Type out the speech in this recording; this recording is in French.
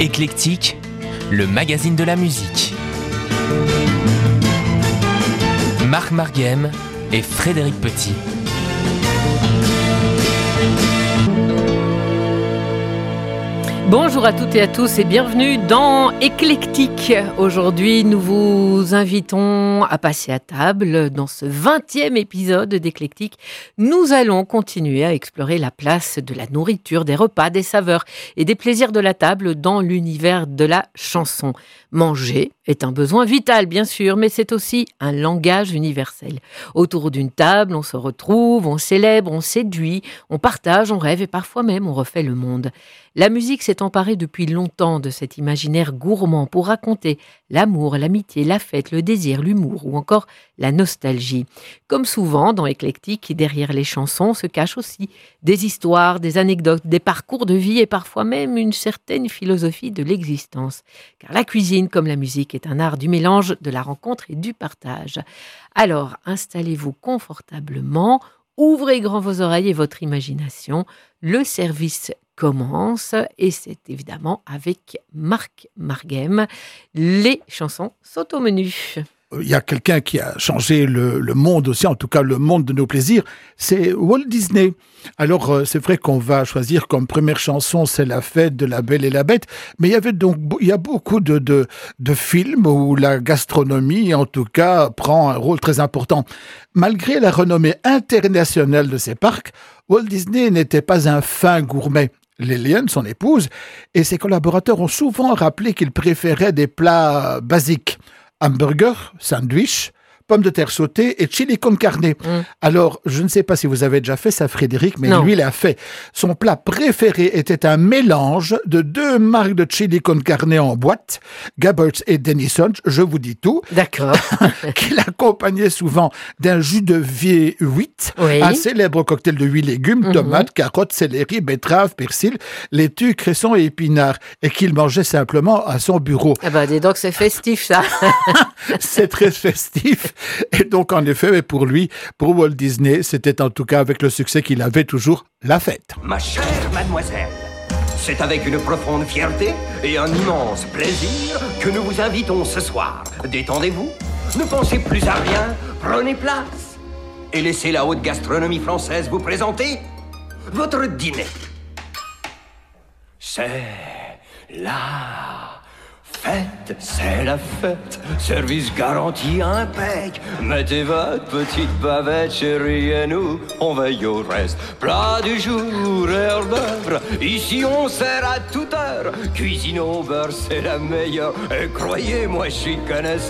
Éclectique, le magazine de la musique. Marc Marguem et Frédéric Petit. Bonjour à toutes et à tous et bienvenue dans Éclectique. Aujourd'hui, nous vous invitons à passer à table. Dans ce 20e épisode d'Éclectique, nous allons continuer à explorer la place de la nourriture, des repas, des saveurs et des plaisirs de la table dans l'univers de la chanson. Manger est un besoin vital, bien sûr, mais c'est aussi un langage universel. Autour d'une table, on se retrouve, on célèbre, on séduit, on partage, on rêve et parfois même on refait le monde. La musique s'est emparée depuis longtemps de cet imaginaire gourmand pour raconter l'amour, l'amitié, la fête, le désir, l'humour ou encore la nostalgie. Comme souvent dans Éclectique, derrière les chansons se cachent aussi des histoires, des anecdotes, des parcours de vie et parfois même une certaine philosophie de l'existence. Car la cuisine, comme la musique, est un art du mélange, de la rencontre et du partage. Alors, installez-vous confortablement, ouvrez grand vos oreilles et votre imagination. Le service commence et c'est évidemment avec Marc Marguem. Les chansons sont au menu. Il y a quelqu'un qui a changé le monde aussi, en tout cas le monde de nos plaisirs, c'est Walt Disney. Alors c'est vrai qu'on va choisir comme première chanson, c'est La Fête de la Belle et la Bête, mais il y a beaucoup de films où la gastronomie, en tout cas, prend un rôle très important. Malgré la renommée internationale de ces parcs, Walt Disney n'était pas un fin gourmet. Lillian, son épouse, et ses collaborateurs ont souvent rappelé qu'ils préféraient des plats basiques. Hamburger, sandwich, pommes de terre sautées et chili con carne. Alors, je ne sais pas si vous avez déjà fait ça, Frédéric, mais Non. lui l'a fait. Son plat préféré était un mélange de 2 marques de chili con carne en boîte, Gabberts et Denison, je vous dis tout, D'accord. qu'il accompagnait souvent d'un jus de V8, Oui. un célèbre cocktail de 8 légumes, tomates, carottes, céleri, betteraves, persil, laitue, cresson et épinards, et qu'il mangeait simplement à son bureau. Ah bah dis donc, c'est festif ça. C'est très festif. Et donc, en effet, mais pour lui, pour Walt Disney, c'était en tout cas avec le succès qu'il avait toujours la fête. Ma chère mademoiselle, c'est avec une profonde fierté et un immense plaisir que nous vous invitons ce soir. Détendez-vous, ne pensez plus à rien, prenez place et laissez la haute gastronomie française vous présenter votre dîner. C'est la fête, c'est la fête, service garanti impec. Mettez votre petite bavette, chérie, et nous, on veille au reste. Plat du jour et hors d'œuvre, ici on sert à toute heure. Cuisine au beurre, c'est la meilleure, et croyez-moi, je suis connaisseur.